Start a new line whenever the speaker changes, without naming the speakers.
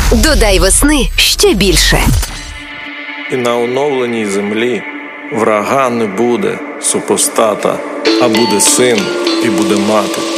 Додай весни ще більше.
І на оновленій землі врага не буде супостата, а буде син і буде мати.